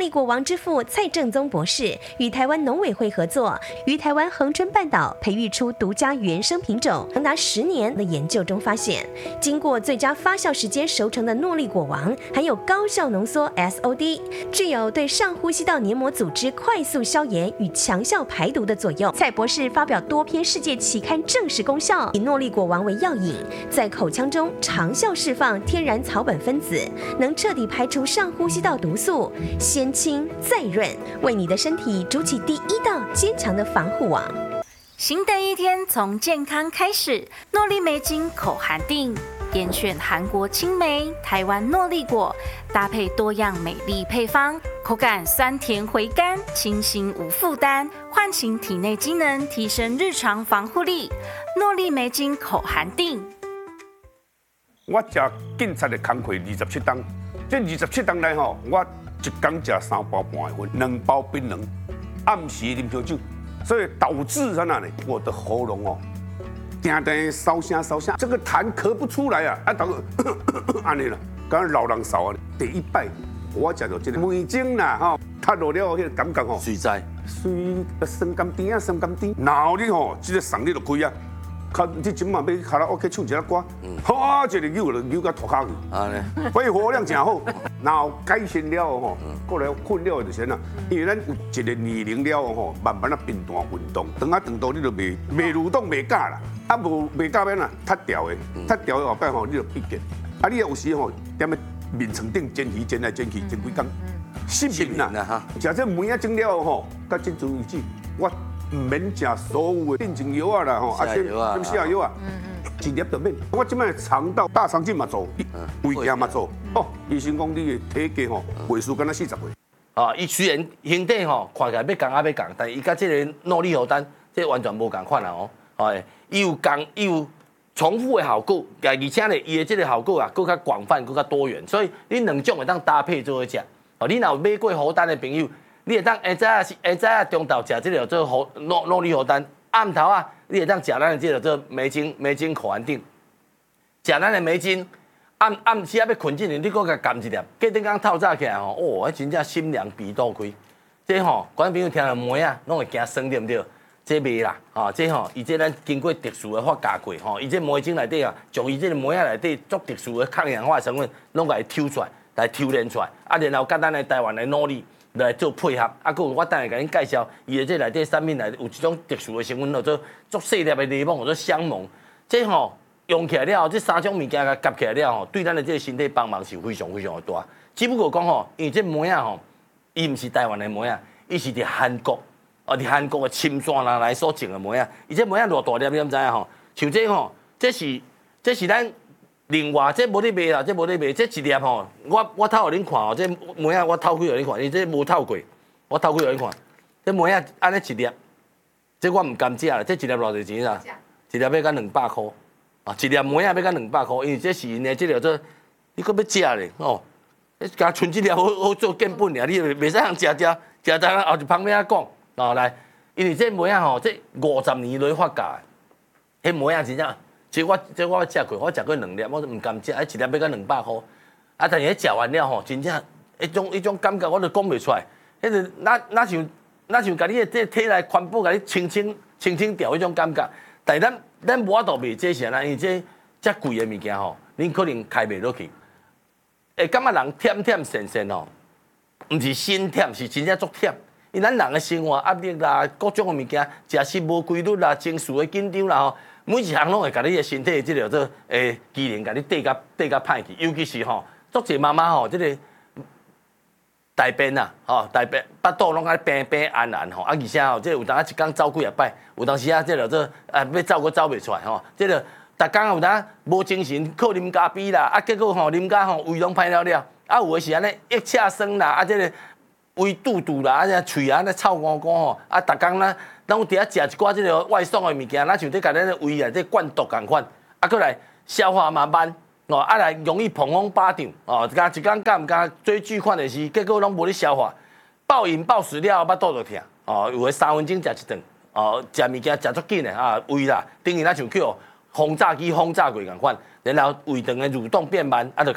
力果王之父蔡正宗博士与台湾农委会合作，于台湾恒春半岛培育出独家原生品种，长达10年的研究中发现，经过最佳发酵时间熟成的诺丽果王含有高效浓缩 SOD， 具有对上呼吸道黏膜组织快速消炎与强效排毒的作用。蔡博士发表多篇世界期刊证实功效，以诺丽果王为药引，在口腔中长效释放天然草本分子，能彻底排除上呼吸道毒素，先清再润，为你的身体筑起第一道坚强的防护网。 新的一天从健康开始，诺丽梅精口含定，严选韩国青梅、台湾诺丽果，搭配多样美丽配方，口感酸甜回甘，清新无负担，唤醒体内机能，提升日常防护力。诺丽梅精口含定。 我吃警察的工课27档，这27档内吼，我一天吃3包半的粉，2包槟榔，暗时啉烧酒，所以导致啥呢？我的喉咙哦，定定烧声，这个痰咳不出来啊，等安尼啦，刚刚老人少啊。第一摆我食到这个梅精啦，吼，吸落了迄个感觉吼， 水在， 酸甘甜啊，酸甘甜，然后你吼，这个嗓你就开啊。你今晚要卡拉 OK 唱一下歌，好一个扭到脱骹去，肺活量真好。然后改善了吼，过来困了就是呐，因为咱有一个年龄了吼，慢慢啊频繁运动，长到你就袂蠕动袂假啦，啊袂假变啦，脱掉的后摆吼你就闭结，啊你有时吼踮咧面床顶煎鱼煎来煎去煎几工，失眠啦。食这梅啊蒸了吼，到今阵为止我。唔免食所有的定情药啊啦吼，啊些下药啊，一粒就免。我即摆肠道大肠镜嘛做，胃镜嘛做。哦，医生讲你的体格吼，岁数敢若40岁。 啊，伊虽然身体吼看起来要降，但伊甲即个诺丽荷丹，这完全无共款啦哦。哎，伊有重复的效果，而且咧伊的这个效果啊，更较广泛，更较多元。所以你两种会当搭配做伙食。哦，你若有买过荷丹的朋友。你会当下早中昼食这个做诺丽荷丹，暗头啊，你会当食咱的这个做梅精口含定，食咱的梅精，暗时啊要困之前，你搁甲含一粒，隔顶天透早起来吼，哦，真正心凉鼻肚开。这吼，观众朋友听到梅啊，拢会惊酸对不对？这袂啦，啊，这吼，伊这咱经过特殊的发酵过，吼，伊这梅精内底啊，从伊这个梅啊内底足特殊的抗氧化成分，拢甲伊抽出来炼出来，啊，然后甲咱的台湾的诺丽。来做配合，啊，佮我等下甲恁介绍，伊的这内底产品内有一种特殊的成分，叫做足细粒的柠檬，叫做香檬。这吼用起来了后，这3种物件甲夹起来了吼，对咱的这个身体帮忙是非常非常的大。只不过讲吼，因为这梅啊吼，伊毋是台湾的梅啊，伊是伫韩国，伫韩国的深山人来所种的梅啊。伊这梅啊偌大粒，你毋知影吼？像这吼，这是咱。另外，这无咧卖啦，这无咧卖，这一粒吼，我透互恁看哦，这梅啊，我透开互恁看，因为这无透过，我透开互恁看，这梅啊，安尼一粒，这我唔甘食啦，这一粒偌侪钱啦？一粒要甲200块，啊，一粒梅啊要甲200块，因为这是因的这个做，你搁要食咧，哦，加剩一粒好做见本尔，你袂使通食咱后一旁边讲，哦来，因为这梅啊吼，这50年来发酵的，迄梅啊真正。其实我食过，我食过2粒，我都唔甘食，一粒要甲200块。啊，但是食完了吼，真正一种感觉，我都讲袂出来。迄个那像甲你的这体内环保甲你清掉迄种感觉。但是咱无法度卖这些啦，因为这贵的物件吼，恁可能开袂落去。会感觉人甜咸吼，毋是心甜，是真正足甜。因咱人的生活压力啦，各种的物件，食食无规律啦，情绪的紧张啦吼。每一项拢会甲你的身体即个做机能，甲你缀甲歹去，尤其是吼，足侪妈妈吼，即个大便啊，吼大便巴肚拢爱平安吼，啊而且吼，即有当一工走几啊摆，有当时啊，即个做要走佫走袂出来吼，即个逐工有当无精神，靠啉咖啡啦，啊结果吼啉甲吼胃拢歹了，啊有诶是安尼腋下酸啦，啊即个胃肚啦，啊这喙啊安尼臭糊糊吼，啊逐工咱拢伫遐食一寡即个外送的物件，咱像伫甲咱的胃内底灌毒共款，啊，过来消化嘛慢，哦，啊来容易膨风巴掌，哦，一工敢毋敢追剧看电视，结果拢无咧消化，暴饮暴食了，巴肚就疼，哦，有诶3分钟食一顿，哦，食物件食足紧的啊，胃啦，等于咱像叫轰炸机轰炸过共款，然后胃肠的蠕动变慢，啊，就